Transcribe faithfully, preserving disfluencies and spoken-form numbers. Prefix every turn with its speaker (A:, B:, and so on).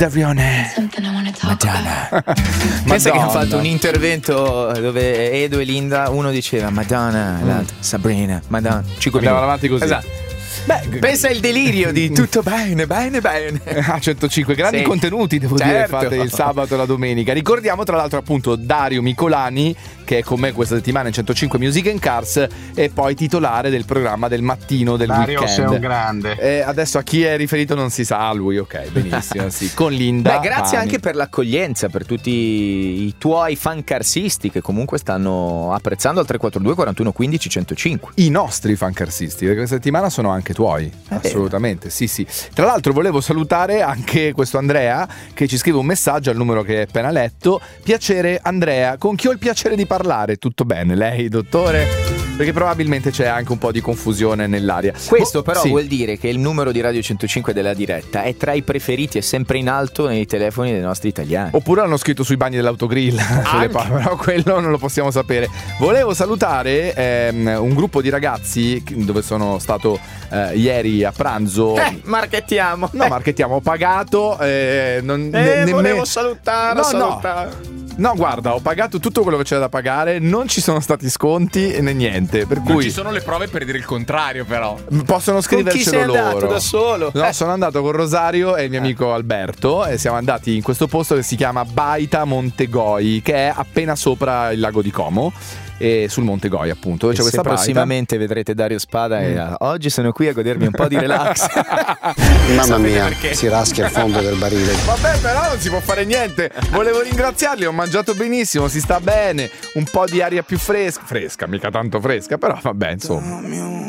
A: Davrione. Madonna. Pensa che hanno fatto un intervento dove Edo e Linda, uno diceva Madonna, mm. l'altro Sabrina, Madonna. Cinque
B: Andavano avanti così.
A: Esatto. Beh, pensa il delirio di tutto bene, bene, bene.
B: A centocinque grandi sì. contenuti, devo certo. dire, fate il sabato e la domenica. Ricordiamo tra l'altro appunto Dario Micolani, che è con me questa settimana in centocinque Music and Cars, e poi titolare del programma del mattino del
C: Dario
B: weekend.
C: Dario sei un grande.
B: E adesso a chi è riferito non si sa, a lui, ok, benissimo, sì. Con Linda.
A: Beh, grazie
B: Pani.
A: anche per l'accoglienza, per tutti i tuoi fan carsisti che comunque stanno apprezzando al tre quattro due quarantuno quindici centocinque.
B: I nostri fan carsisti, perché questa settimana sono anche tuoi. Assolutamente, sì sì. Tra l'altro volevo salutare anche questo Andrea che ci scrive un messaggio al numero che hai appena letto. Piacere Andrea, con chi ho il piacere di parlare? Tutto bene, lei dottore? Perché probabilmente c'è anche un po' di confusione nell'aria.
A: Questo
B: oh,
A: però
B: sì.
A: vuol dire che il numero di Radio centocinque della diretta è tra i preferiti, è sempre in alto nei telefoni dei nostri italiani.
B: Oppure l'hanno scritto sui bagni dell'autogrill sulle pa- però quello non lo possiamo sapere. Volevo salutare ehm, un gruppo di ragazzi dove sono stato eh, ieri a pranzo.
A: Eh, marchettiamo.
B: No, marchettiamo, ho pagato eh, non,
A: eh,
B: ne,
A: volevo
B: nemmeno...
A: salutare,
B: no,
A: salutare.
B: No. No, guarda, ho pagato tutto quello che c'era da pagare, non ci sono stati sconti né niente, per
D: non
B: cui
D: ci sono le prove per dire il contrario, però.
B: Possono scrivercelo loro.
A: Con chi sei andato da solo?
B: No,
A: eh.
B: sono andato con Rosario e il mio amico Alberto e siamo andati in questo posto che si chiama Baita Montegoi, che è appena sopra il lago di Como. E sul Monte Goi appunto dove c'è questa
A: prossimamente baita. Vedrete Dario Spada mm. e uh, oggi sono qui a godermi un po' di relax.
E: Mamma mia, perché? Si raschia il fondo del barile.
B: Vabbè, però non si può fare niente. Volevo ringraziarli, ho mangiato benissimo, si sta bene, un po' di aria più fresca, fresca, mica tanto fresca, però vabbè, insomma.